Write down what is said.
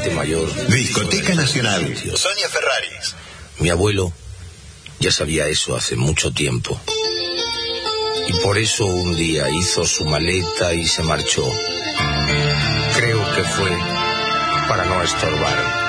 gente mayor. Discoteca Nacional. Sonia Ferraris. Mi abuelo ya sabía eso hace mucho tiempo. Y por eso un día hizo su maleta y se marchó. Creo que fue para no estorbar.